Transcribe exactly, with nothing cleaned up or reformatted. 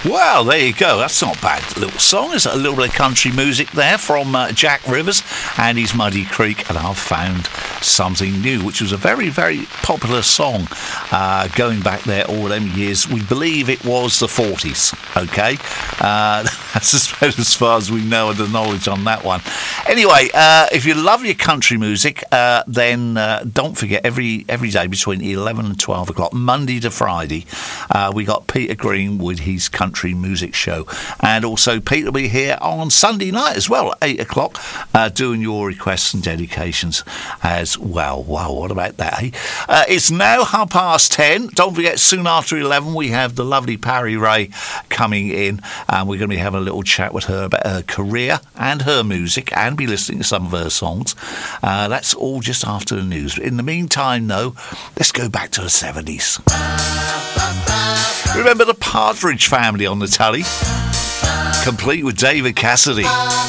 Well, there you go. That's not a bad little song. There's a little bit of country music there from uh, Jack Rivers and his Muddy Creek, and I've found something new, which was a very, very popular song uh, going back there all them years. We believe it was the forties, okay? Uh, that's as, as far as we know of the knowledge on that one. Anyway, uh, if you love your country music, uh, then uh, don't forget, every every day between eleven and twelve o'clock, Monday to Friday, uh, we got Peter Green with his country music show, and also Pete will be here on Sunday night as well at eight o'clock uh, doing your requests and dedications as well. Wow, what about that, eh? Uh, it's now half past ten. Don't forget, soon after eleven we have the lovely Parry Ray coming in, and we're going to be having a little chat with her about her career and her music, and be listening to some of her songs. Uh, that's all just after the news. In the meantime, though, let's go back to the seventies. Remember the Partridge Family on the telly, complete with David Cassidy.